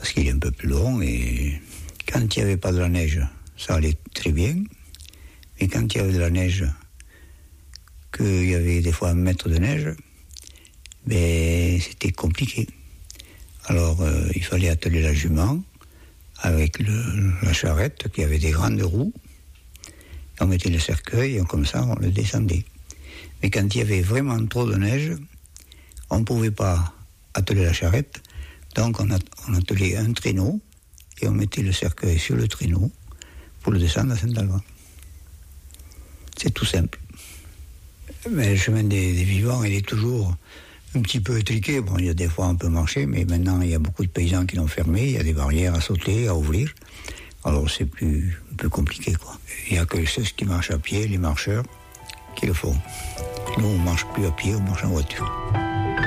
parce qu'il est un peu plus long, et quand il n'y avait pas de la neige, ça allait très bien, mais quand il y avait de la neige, qu'il y avait des fois 1 mètre de neige, ben, c'était compliqué. Alors, il fallait atteler la jument avec la charrette qui avait des grandes roues. On mettait le cercueil et comme ça, on le descendait. Mais quand il y avait vraiment trop de neige, on ne pouvait pas atteler la charrette. Donc, on attelait un traîneau et on mettait le cercueil sur le traîneau pour le descendre à Saint-Alban. C'est tout simple. Mais le chemin des vivants, il est toujours un petit peu étriqué. Bon, il y a des fois on peut marcher, mais maintenant il y a beaucoup de paysans qui l'ont fermé. Il y a des barrières à sauter, à ouvrir. Alors c'est un peu compliqué, quoi. Il n'y a que ceux qui marchent à pied, les marcheurs, qui le font. Nous, on ne marche plus à pied, on marche en voiture.